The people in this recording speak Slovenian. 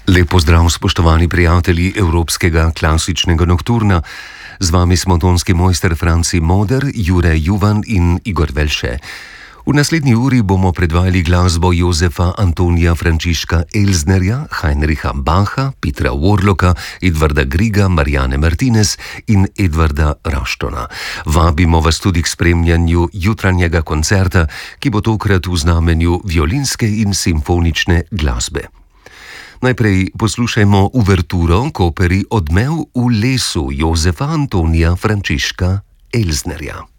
Lep pozdrav, spoštovani prijatelji Evropskega klasičnega nokturna. Z vami smo tonski mojster Franci Moder, Jure Juvan in Igor Velše. V naslednji uri bomo predvajali glasbo Jozefa Antonija Frančiška Elznerja, Heinricha Bacha, Petra Warlocka, Edvarda Grieга, Marianne Martinez in Edvarda Rushtona. Vabimo vas tudi k spremljanju jutranjega koncerta, ki bo tokrat v znamenju violinske in simfonične glasbe. Najprej poslušajmo uverturo k operi Odmev v lesu Jozefa Antonija Frančiška Elznerja.